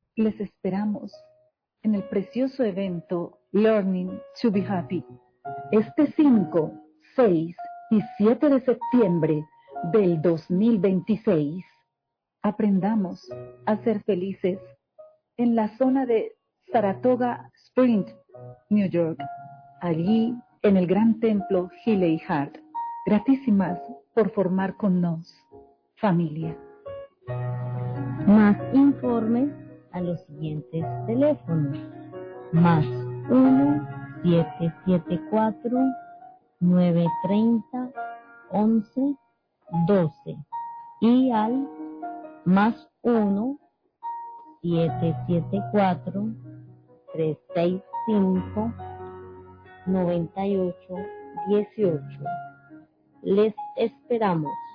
Les esperamos en el precioso evento Learning to be Happy, este 5, 6 y 7 de septiembre del 2026. Aprendamos a ser felices en la zona de Saratoga Springs, New York, allí en el gran templo Healy Hart. Gratísimas por formar con nos, familia. Más informes a los siguientes teléfonos: más 1-774-930-1112 y al más 1-774-365-9818. Les esperamos.